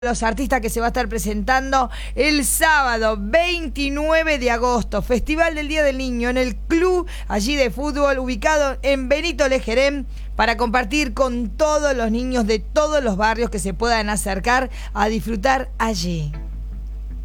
Los artistas que se va a estar presentando el sábado 29 de agosto, Festival del Día del Niño en el club allí de fútbol ubicado en Benito Lejerem, para compartir con todos los niños de todos los barrios que se puedan acercar a disfrutar allí.